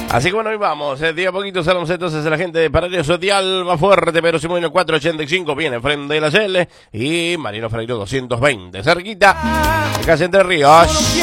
Así que bueno, hoy vamos, día a poquito salamos entonces a la gente de Paradio Social, más fuerte, pero Simón 485 viene frente de la Shell y Marino Freire 220, cerquita, de Casa Entre Ríos.